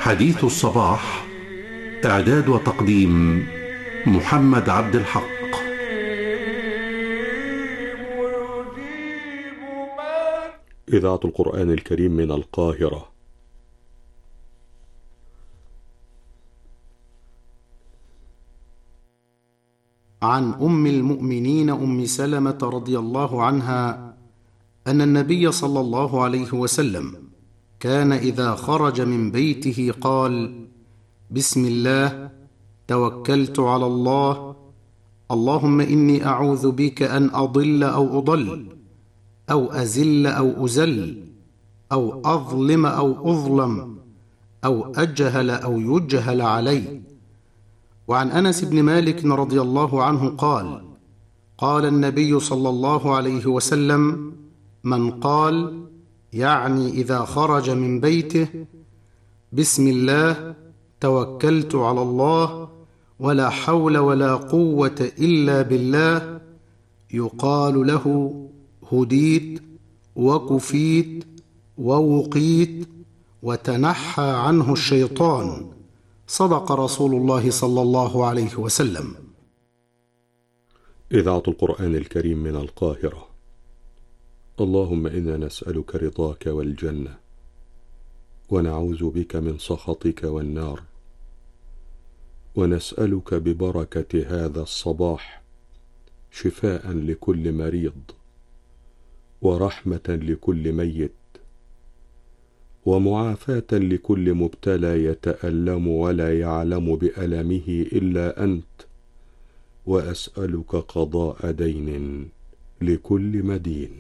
حديث الصباح، إعداد وتقديم محمد عبد الحق. إذاعة القرآن الكريم من القاهرة. عن أم المؤمنين أم سلمة رضي الله عنها أن النبي صلى الله عليه وسلم كان إذا خرج من بيته قال: بسم الله، توكلت على الله، اللهم إني أعوذ بك أن أضل أو أضل، أو أزل أو أزل، أو أظلم أو أظلم، أو أجهل أو يجهل علي. وعن أنس بن مالك رضي الله عنه قال: قال النبي صلى الله عليه وسلم: من قال، يعني إذا خرج من بيته: بسم الله، توكلت على الله، ولا حول ولا قوة إلا بالله، يقال له: هديت وكفيت ووقيت وتنحى عنه الشيطان. صدق رسول الله صلى الله عليه وسلم. إذاعة القرآن الكريم من القاهرة. اللهم إنا نسألك رضاك والجنة، ونعوذ بك من سخطك والنار، ونسألك ببركة هذا الصباح شفاء لكل مريض، ورحمة لكل ميت، ومعافاة لكل مبتلى يتألم ولا يعلم بألمه إلا أنت، وأسألك قضاء دين لكل مدين.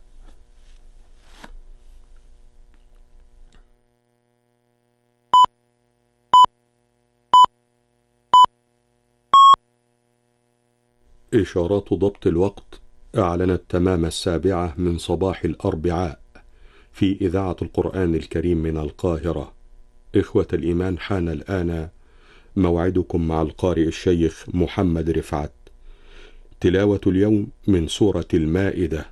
إشارات ضبط الوقت أعلنت تمام 7:00 من صباح الأربعاء في إذاعة القرآن الكريم من القاهرة. إخوة الإيمان، حان الآن موعدكم مع القارئ الشيخ محمد رفعت. تلاوة اليوم من سورة المائدة،